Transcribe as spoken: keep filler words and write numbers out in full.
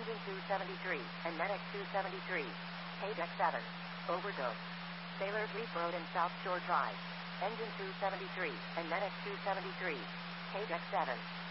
Engine two seventy-three, and Medic two seventy-three. K deck seven. Overdose. Sailors Reef Road and South Shore Drive. Engine two seventy-three, and Medic two seventy-three. K deck seven.